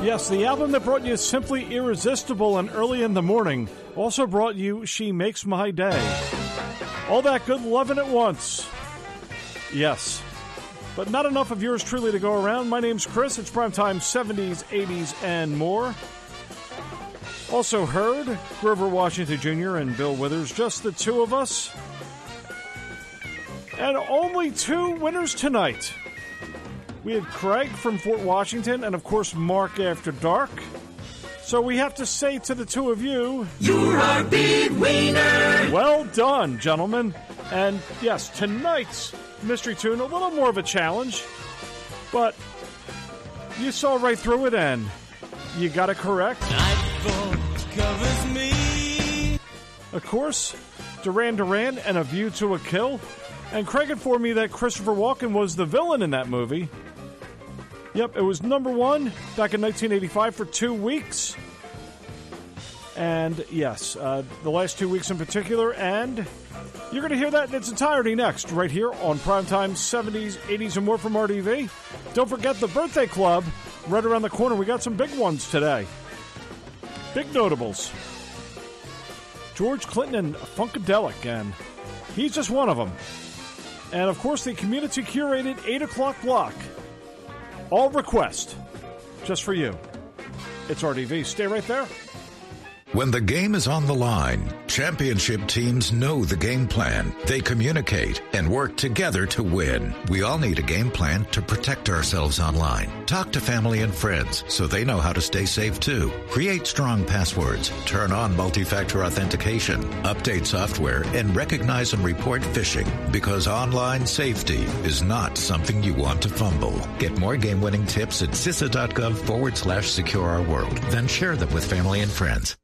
Yes, the album that brought you Simply Irresistible and Early in the Morning also brought you She Makes My Day. All that good loving at once. Yes. But not enough of yours truly to go around. My name's Chris. It's Primetime 70s, 80s, and more. Also heard Grover Washington Jr. and Bill Withers, just the two of us. And only two winners tonight. We had Craig from Fort Washington and, of course, Mark After Dark. So we have to say to the two of you, you're our big winner! Well done, gentlemen. And, yes, tonight's Mystery Tune, a little more of a challenge. But you saw right through it and you got it correct. Nightfall covers me. Of course, Duran Duran and A View to a Kill. And Craig informed me that Christopher Walken was the villain in that movie. Yep, it was number one back in 1985 for 2 weeks. And yes, the last 2 weeks in particular. And you're going to hear that in its entirety next, right here on Primetime 70s, 80s, and more from RDV. Don't forget the Birthday Club right around the corner. We got some big ones today. Big notables. George Clinton and Funkadelic, and he's just one of them. And, of course, the community-curated 8 o'clock block. All request. Just for you. It's RDV. Stay right there. When the game is on the line, championship teams know the game plan. They communicate and work together to win. We all need a game plan to protect ourselves online. Talk to family and friends so they know how to stay safe too. Create strong passwords, turn on multi-factor authentication, update software, and recognize and report phishing, because online safety is not something you want to fumble. Get more game-winning tips at CISA.gov/secure our world. Then share them with family and friends.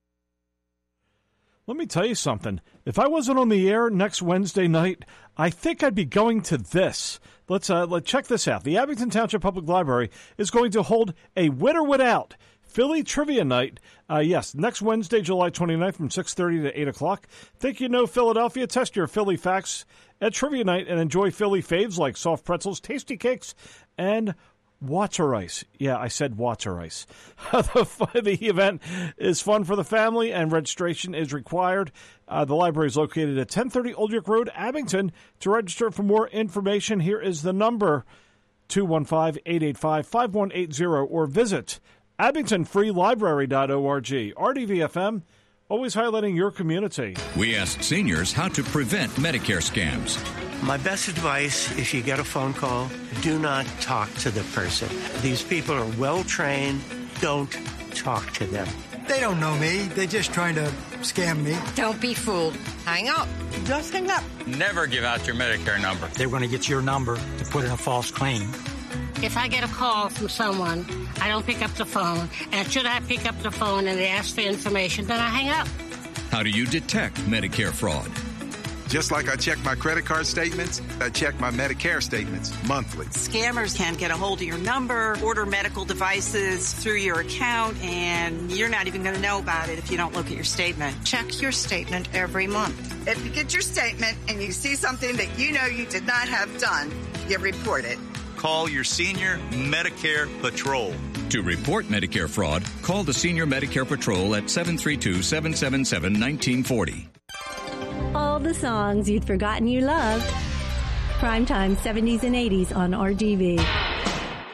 Let me tell you something. If I wasn't on the air next Wednesday night, I think I'd be going to this. Let's check this out. The Abington Township Public Library is going to hold a With or Without Philly Trivia Night. Yes, next Wednesday, July 29th from 6:30 to 8 o'clock. Think you know Philadelphia? Test your Philly facts at Trivia Night and enjoy Philly faves like soft pretzels, tasty cakes, and water ice. Yeah, I said water ice. The event is fun for the family, and registration is required. The library is located at 1030 Old York Road, Abington. To register for more information, here is the number, 215-885-5180, or visit abingtonfreelibrary.org. RDVFM, always highlighting your community. We asked seniors how to prevent Medicare scams. My best advice, if you get a phone call, do not talk to the person. These people are well-trained. Don't talk to them. They don't know me. They're just trying to scam me. Don't be fooled. Hang up. Just hang up. Never give out your Medicare number. They're going to get your number to put in a false claim. If I get a call from someone, I don't pick up the phone. And should I pick up the phone and they ask for information, then I hang up. How do you detect Medicare fraud? Just like I check my credit card statements, I check my Medicare statements monthly. Scammers can get a hold of your number, order medical devices through your account, and you're not even going to know about it if you don't look at your statement. Check your statement every month. If you get your statement and you see something that you know you did not have done, you report it. Call your Senior Medicare Patrol. To report Medicare fraud, call the Senior Medicare Patrol at 732-777-1940. All the songs you'd forgotten you loved. Primetime 70s and 80s on RGV.